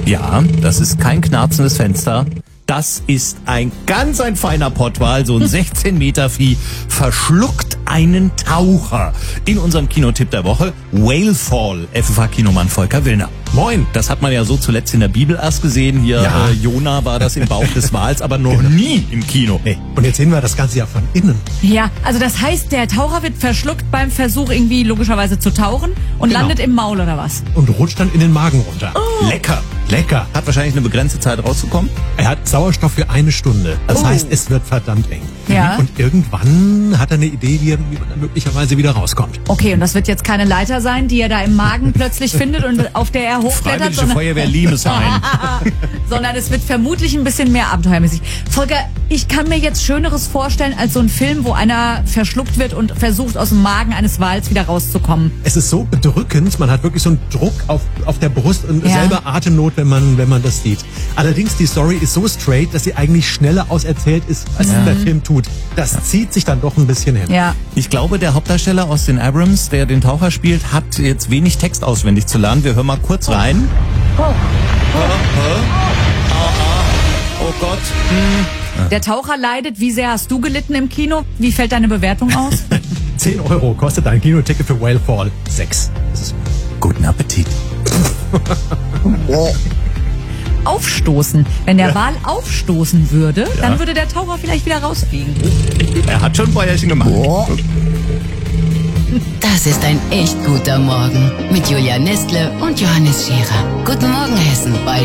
Ja, das ist kein knarzendes Fenster. Das ist ein feiner Pottwal, so ein 16 Meter Vieh, verschluckt einen Taucher. In unserem Kinotipp der Woche, Whalefall, FFH-Kinomann Volker Willner. Moin. Das hat man ja so zuletzt in der Bibel erst gesehen. Hier, Ja. Jona war das im Bauch des Wals, aber noch nie im Kino. Hey, und jetzt sehen wir das Ganze ja von innen. Ja, also das heißt, der Taucher wird verschluckt beim Versuch irgendwie logischerweise zu tauchen und Genau. landet im Maul oder was? Und rutscht dann in den Magen runter. Lecker. Lecker. Hat wahrscheinlich eine begrenzte Zeit rauszukommen. Er hat Sauerstoff für 1 Stunde. Das heißt, es wird verdammt eng. Ja. Und irgendwann hat er eine Idee, wie man dann möglicherweise wieder rauskommt. Okay, und das wird jetzt keine Leiter sein, die er da im Magen plötzlich findet und auf der er hochklettert, Freiwillige Feuerwehr Limeshain. sondern es wird vermutlich ein bisschen mehr abenteuermäßig. Volker, ich kann mir jetzt Schöneres vorstellen als so ein Film, wo einer verschluckt wird und versucht, aus dem Magen eines Wals wieder rauszukommen. Es ist so bedrückend, man hat wirklich so einen Druck auf der Brust und Ja. selber Atemnot, wenn man das sieht. Allerdings, die Story ist so straight, dass sie eigentlich schneller auserzählt ist, als der Film tut. Das zieht sich dann doch ein bisschen hin. Ja. Ich glaube, der Hauptdarsteller aus den Abrams, der den Taucher spielt, hat jetzt wenig Text auswendig zu lernen. Wir hören mal kurz rein. Oh Gott. Der Taucher leidet. Wie sehr hast du gelitten im Kino? Wie fällt deine Bewertung aus? 10 € kostet ein Kinoticket für Whalefall 6. Das ist Guten Appetit. Aufstoßen. Wenn der Wal aufstoßen würde, dann würde der Taucher vielleicht wieder rausfliegen. Er hat schon Feuerchen gemacht. Das ist ein echt guter Morgen mit Julia Nestle und Johannes Scherer. Guten Morgen, Hessen bei